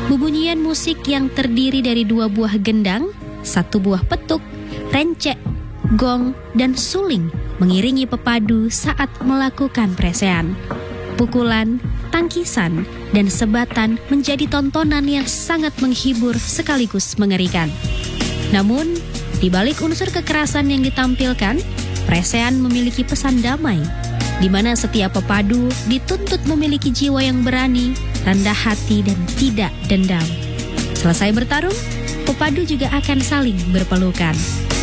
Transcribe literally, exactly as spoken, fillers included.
Bubunyian musik yang terdiri dari dua buah gendang, satu buah petuk, rencek, gong, dan suling mengiringi pepadu saat melakukan presean. Pukulan, tangkisan, dan sebatan menjadi tontonan yang sangat menghibur sekaligus mengerikan. Namun, di balik unsur kekerasan yang ditampilkan, presean memiliki pesan damai, di mana setiap pepadu dituntut memiliki jiwa yang berani, rendah hati, dan tidak dendam. Selesai bertarung, pepadu juga akan saling berpelukan.